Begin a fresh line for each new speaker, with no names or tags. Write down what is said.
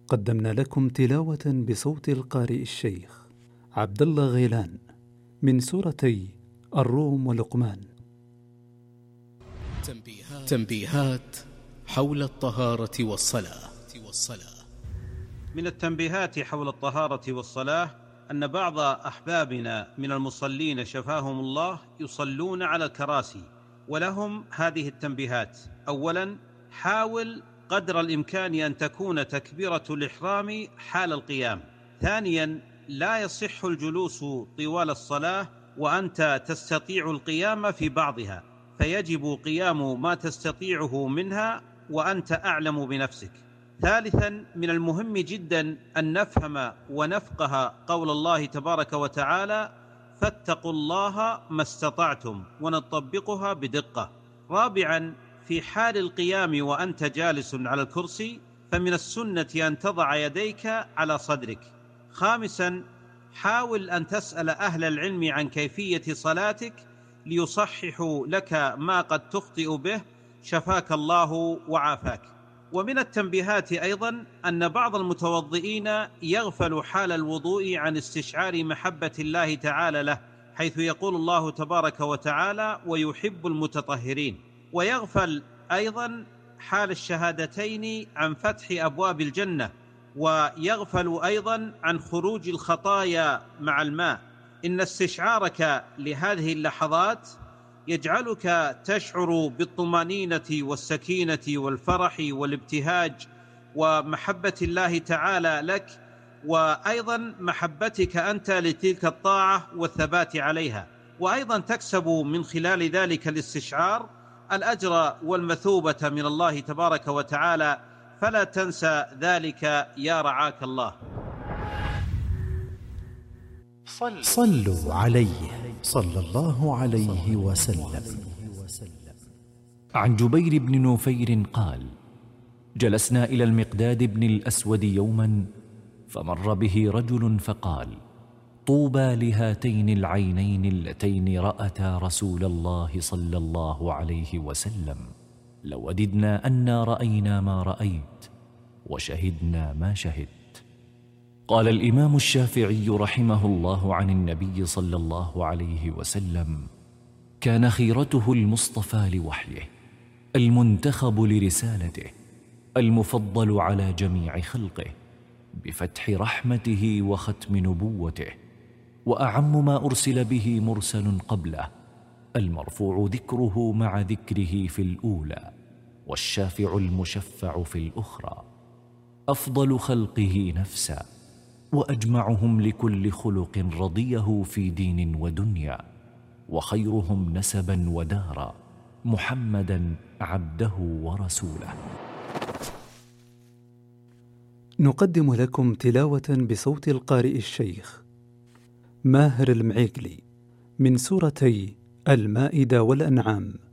قدمنا لكم تلاوة بصوت القارئ الشيخ عبد الله غيلان من سورتي الروم ولقمان.
تنبيهات حول الطهارة والصلاة.
من التنبيهات حول الطهارة والصلاة أن بعض أحبابنا من المصلين شفاهم الله يصلون على الكراسي، ولهم هذه التنبيهات. أولا، حاول قدر الإمكان أن تكون تكبيرة الإحرام حال القيام. ثانيا، لا يصح الجلوس طوال الصلاة وأنت تستطيع القيام في بعضها، فيجب قيام ما تستطيعه منها وأنت أعلم بنفسك. ثالثا، من المهم جدا أن نفهم ونفقه قول الله تبارك وتعالى: فاتقوا الله ما استطعتم، ونطبقها بدقة. رابعا، في حال القيام وأنت جالس على الكرسي فمن السنة أن تضع يديك على صدرك. خامسا، حاول أن تسأل أهل العلم عن كيفية صلاتك ليصححوا لك ما قد تخطئ به، شفاك الله وعافاك. ومن التنبيهات أيضا أن بعض المتوضئين يغفل حال الوضوء عن استشعار محبة الله تعالى له، حيث يقول الله تبارك وتعالى: ويحب المتطهرين. ويغفل أيضا حال الشهادتين عن فتح أبواب الجنة، ويغفل أيضا عن خروج الخطايا مع الماء. إن استشعارك لهذه اللحظات يجعلك تشعر بالطمأنينة والسكينة والفرح والابتهاج ومحبة الله تعالى لك، وأيضا محبتك أنت لتلك الطاعة والثبات عليها. وأيضا تكسب من خلال ذلك الاستشعار الأجر والمثوبة من الله تبارك وتعالى، فلا تنسى ذلك يا رعاك الله.
صلوا عليه صلى الله عليه وسلم. عن جبير بن نفير قال: جلسنا إلى المقداد بن الأسود يوما، فمر به رجل فقال: طوبى لهاتين العينين اللتين رأتا رسول الله صلى الله عليه وسلم، لوددنا أنا رأينا ما رأيت وشهدنا ما شهدت. قال الإمام الشافعي رحمه الله عن النبي صلى الله عليه وسلم: كان خيرته المصطفى لوحيه، المنتخب لرسالته، المفضل على جميع خلقه، بفتح رحمته وختم نبوته، وأعم ما أرسل به مرسل قبله، المرفوع ذكره مع ذكره في الأولى، والشافع المشفع في الأخرى، أفضل خلقه نفسا، وأجمعهم لكل خلق رضيه في دين ودنيا، وخيرهم نسبا ودارا، محمدا عبده ورسوله.
نقدم لكم تلاوة بصوت القارئ الشيخ ماهر المعيقلي من سورتي المائدة والأنعام.